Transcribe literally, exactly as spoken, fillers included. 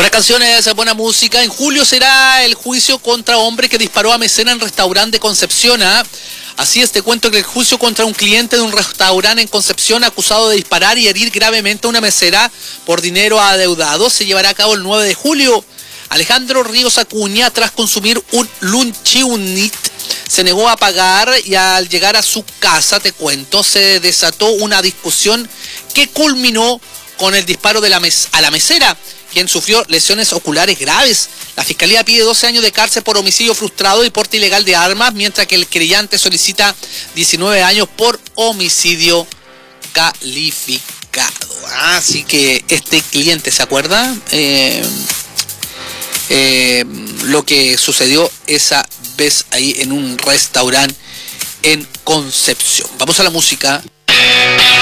Buenas canciones, buena música. En julio será el juicio contra hombre que disparó a mesera en restaurante de Concepción. ¿eh? Así es, te cuento que el juicio contra un cliente de un restaurante en Concepción acusado de disparar y herir gravemente a una mesera por dinero adeudado se llevará a cabo el nueve de julio. Alejandro Ríos Acuña, tras consumir un luncheonit, se negó a pagar y al llegar a su casa, te cuento, se desató una discusión que culminó con el disparo de la mes- a la mesera, quien sufrió lesiones oculares graves. La fiscalía pide doce años de cárcel por homicidio frustrado y porte ilegal de armas, mientras que el querellante solicita diecinueve años por homicidio calificado. Así que este cliente, ¿se acuerda? Eh, eh, lo que sucedió esa vez ahí en un restaurante en Concepción. Vamos a la música.